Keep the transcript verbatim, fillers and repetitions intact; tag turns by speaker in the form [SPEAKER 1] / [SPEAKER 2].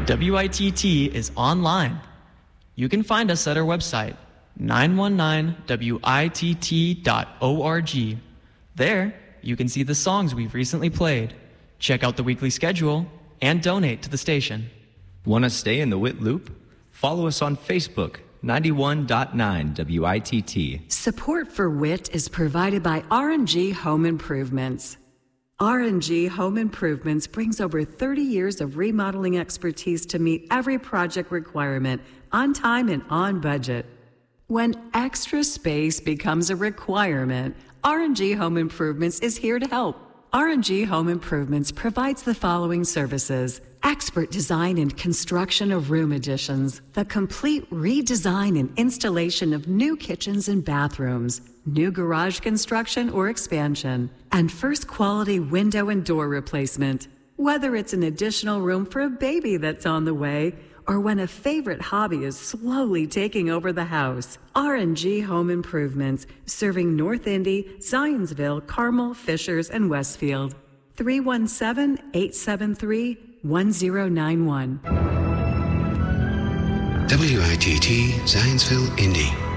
[SPEAKER 1] W I T T is online. You can find us at our website, nine one nine W I T T dot org. There, you can see the songs we've recently played, check out the weekly schedule, and donate to the station.
[SPEAKER 2] Want to stay in the W I T loop? Follow us on Facebook, ninety-one point nine W I T T.
[SPEAKER 3] Support for W I T is provided by R and G Home Improvements. R and G Home Improvements brings over thirty years of remodeling expertise to meet every project requirement on time and on budget. When extra space becomes a requirement, R and G Home Improvements is here to help. R and G Home Improvements provides the following services: expert design and construction of room additions, the complete redesign and installation of new kitchens and bathrooms, new garage construction or expansion, and first quality window and door replacement. Whether it's an additional room for a baby that's on the way, or when a favorite hobby is slowly taking over the house, R and G Home Improvements, serving North Indy, Zionsville, Carmel, Fishers, and Westfield. three one seven, eight seven three, one zero nine one.
[SPEAKER 4] W I T T, Zionsville, Indy.